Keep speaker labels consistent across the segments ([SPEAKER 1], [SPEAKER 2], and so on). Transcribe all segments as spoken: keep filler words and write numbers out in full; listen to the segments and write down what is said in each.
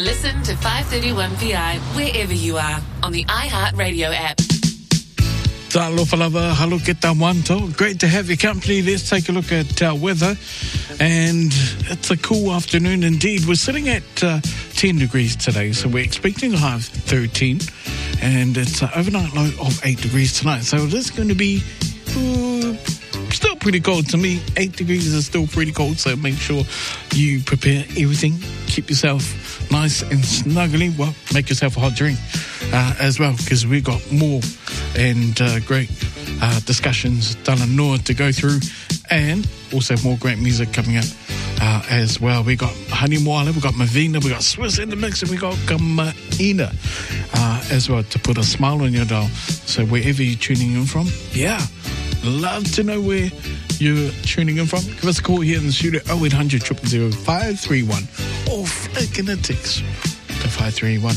[SPEAKER 1] Listen to five thirty-one P I wherever you are on the iHeartRadio app.
[SPEAKER 2] Talofa lava, halo ke tawanto. Great to have your company. Let's take a look at uh, weather. And it's a cool afternoon indeed. We're sitting at uh, ten degrees today, so we're expecting a high of thirteen. And it's an overnight low of eight degrees tonight. So it is going to be uh, still pretty cold to me. eight degrees is still pretty cold, so make sure you prepare everything. Keep yourself nice and snuggly. Well, make yourself a hot drink uh, as well, because we've got more and uh, great uh, discussions, Tala Noa to go through, and also more great music coming up uh, as well. We got Honey Moala, we got Mavina, we got Swiss in the mix, and we got Kamaina uh, as well to put a smile on your dial. So wherever you're tuning in from, yeah, love to know where you're tuning in from. Give us a call here in the studio, oh eight hundred, zero zero zero, five three one, or flick in a text to five three one.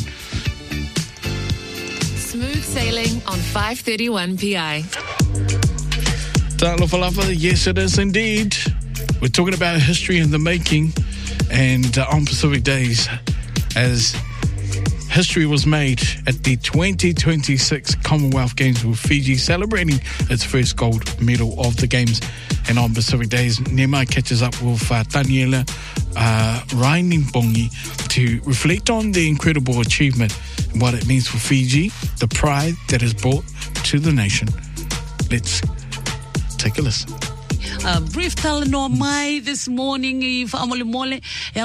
[SPEAKER 1] Smooth sailing on five thirty-one P I.
[SPEAKER 2] Talofa lava, yes it is indeed. We're talking about history in the making, and uh, on Pacific Days, as history was made at the twenty twenty-six Commonwealth Games, with Fiji celebrating its first gold medal of the Games. And on Pacific Days, Nehemiah catches up with uh, Taniela uh, Rainingbongi to reflect on the incredible achievement and what it means for Fiji, the pride that is brought to the nation. Let's take a listen.
[SPEAKER 3] Uh, brief talano mai this morning mole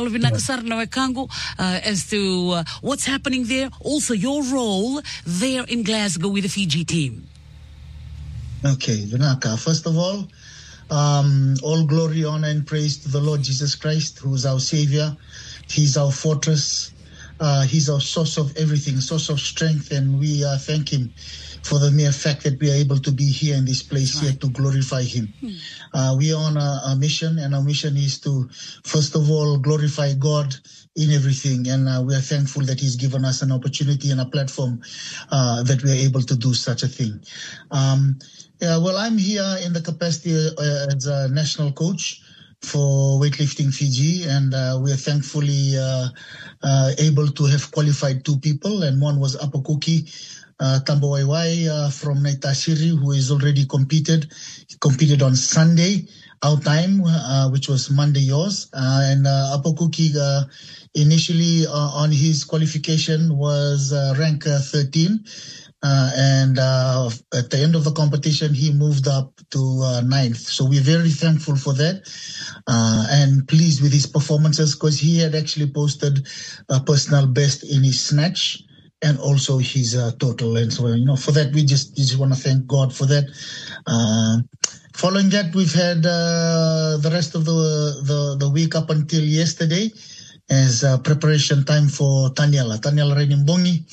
[SPEAKER 3] uh, as to uh, what's happening there, also your role there in Glasgow with the Fiji team.
[SPEAKER 4] Okay, Vinaka, first of all, um, all glory, honor and praise to the Lord Jesus Christ, who is our Savior. He's our fortress. Uh, he's our source of everything, source of strength, and we uh, thank Him for the mere fact that we are able to be here in this place right. here to glorify Him. Hmm. Uh, we are on a, a mission, and our mission is to, first of all, glorify God in everything. And uh, we are thankful that He's given us an opportunity and a platform uh, that we are able to do such a thing. Um, yeah, well, I'm here in the capacity uh, as a national coach for weightlifting Fiji, and uh, we are thankfully uh, uh, able to have qualified two people, and one was Apokuki Uh, Tambo Waiwai uh, from Naitashiri, who is already competed. He competed on Sunday, our time, uh, which was Monday yours. Uh, and uh, Apokuki uh, initially uh, on his qualification was uh, rank uh, thirteen. Uh, and uh, at the end of the competition, he moved up to uh, ninth. So we're very thankful for that uh, and pleased with his performances, because he had actually posted a personal best in his snatch and also his uh, total. And so, you know, for that, we just, just want to thank God for that. Uh, following that, we've had uh, the rest of the, the, the week up until yesterday as uh, preparation time for Taniela, Taniela Rainingbongi,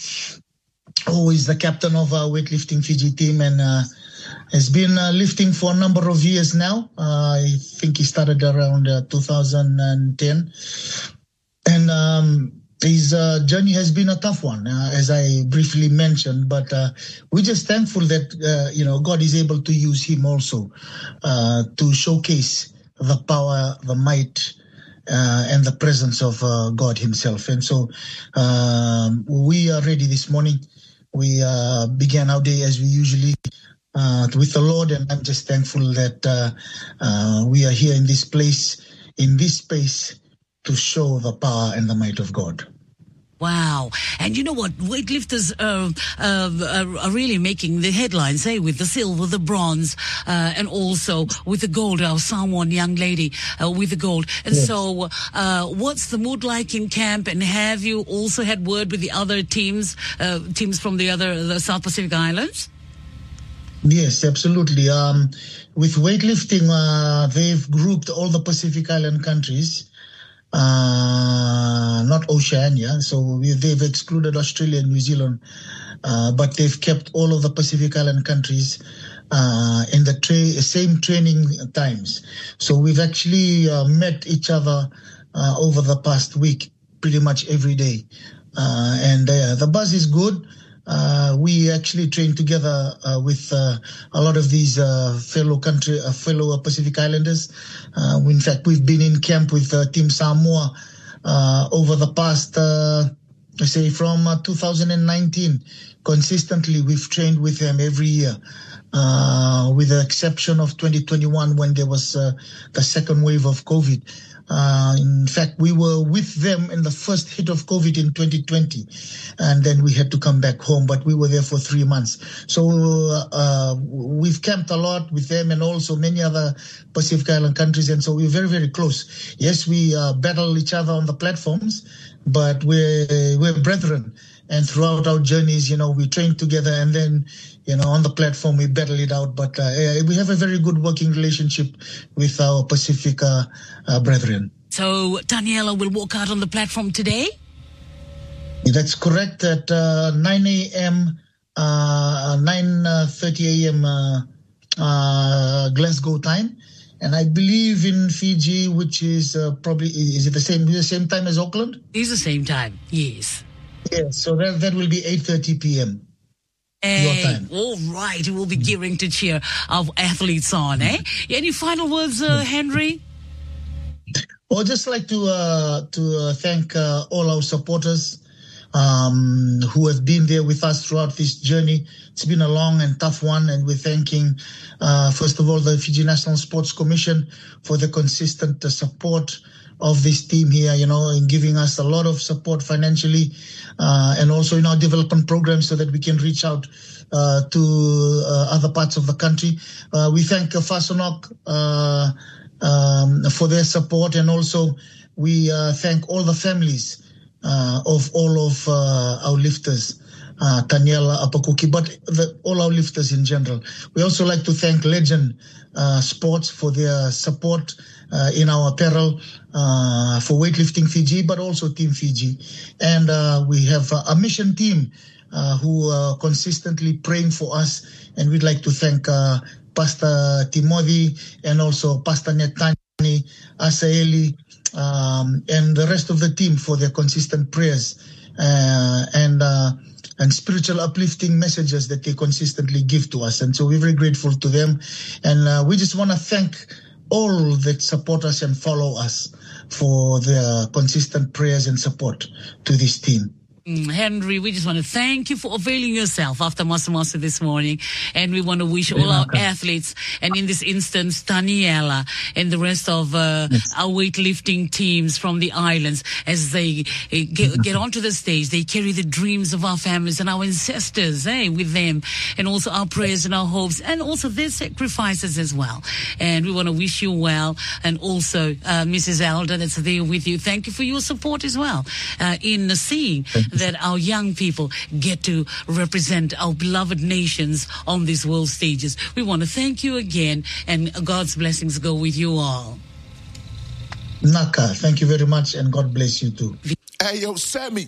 [SPEAKER 4] who is the captain of our weightlifting Fiji team and uh, has been uh, lifting for a number of years now. Uh, I think he started around uh, two thousand ten. And um, his uh, journey has been a tough one, uh, as I briefly mentioned, but uh, we're just thankful that, uh, you know, God is able to use him also uh, to showcase the power, the might, uh, and the presence of uh, God himself. And so um, we are ready this morning. We uh, began our day as we usually uh, with the Lord, and I'm just thankful that uh, uh, we are here in this place, in this space, to show the power and the might of God.
[SPEAKER 3] Wow. And you know what? Weightlifters uh, uh, are really making the headlines, eh? With the silver, the bronze, uh, and also with the gold. Our Samoan young lady uh, with the gold. And yes. so uh, what's the mood like in camp? And have you also had word with the other teams, uh, teams from the other the South Pacific Islands?
[SPEAKER 4] Yes, absolutely. Um, with weightlifting, uh, they've grouped all the Pacific Island countries. Uh, not Oceania, so we, they've excluded Australia and New Zealand, uh, but they've kept all of the Pacific Island countries uh, in the tra- same training times. So we've actually uh, met each other uh, over the past week, pretty much every day, uh, and uh, the buzz is good. Uh, we actually train together uh, with uh, a lot of these uh, fellow country, uh, fellow Pacific Islanders. Uh, in fact, we've been in camp with uh, Team Samoa uh, over the past uh, I say from uh, two thousand nineteen, consistently we've trained with them every year, uh, with the exception of twenty twenty-one when there was uh, the second wave of COVID. Uh, in fact, we were with them in the first hit of COVID in twenty twenty, and then we had to come back home, but we were there for three months. So uh, we've camped a lot with them and also many other Pacific Island countries, and so we're very, very close. Yes, we uh, battle each other on the platforms, but we're, we're brethren. And throughout our journeys, you know, we train together, and then, you know, on the platform, we battle it out. But uh, we have a very good working relationship with our Pacific uh, uh, brethren.
[SPEAKER 3] So Taniela will walk out on the platform today?
[SPEAKER 4] That's correct, at uh, nine a.m., uh, nine thirty a.m. Uh, uh, Glasgow time. And I believe in Fiji, which is uh, probably, is it the same, the same time as Auckland?
[SPEAKER 3] It's the same time, yes.
[SPEAKER 4] Yes, so that, that will be eight thirty p.m.
[SPEAKER 3] Hey,
[SPEAKER 4] your time.
[SPEAKER 3] All right, we'll be gearing to cheer our athletes on, eh? Any final words, uh, Henry?
[SPEAKER 4] Well, I'd just like to uh, to uh, thank uh, all our supporters um, who have been there with us throughout this journey. It's been a long and tough one, and we're thanking, uh, first of all, the Fiji National Sports Commission for the consistent uh, support of this team here, you know, in giving us a lot of support financially, uh, and also in our development programs so that we can reach out uh, to uh, other parts of the country. Uh, we thank uh, Fasanok uh, um, for their support, and also we uh, thank all the families uh, of all of uh, our lifters, uh, Taniela, Apakuki, but the, all our lifters in general. We also like to thank Legend uh, Sports for their support Uh, in our apparel uh, for Weightlifting Fiji, but also Team Fiji. And uh, we have uh, a mission team uh, who are consistently praying for us. And we'd like to thank uh, Pastor Timothy and also Pastor Netani, Asaeli, um, and the rest of the team for their consistent prayers uh, and uh, and spiritual uplifting messages that they consistently give to us. And so we're very grateful to them. And uh, we just want to thank all that support us and follow us for their consistent prayers and support to this team.
[SPEAKER 3] Henry, we just want to thank you for availing yourself after Masa Masa this morning. And we want to wish all our athletes, and in this instance, Taniela and the rest of uh, yes. our weightlifting teams from the islands, as they uh, get, get onto the stage, they carry the dreams of our families and our ancestors eh, with them, and also our prayers and our hopes, and also their sacrifices as well. And we want to wish you well. And also, uh, Missus Elder, that's there with you, thank you for your support as well uh, in seeing that our young people get to represent our beloved nations on these world stages. We want to thank you again, and God's blessings go with you all.
[SPEAKER 4] Naka, thank you very much, and God bless you too.
[SPEAKER 5] Hey, yo, Sammy.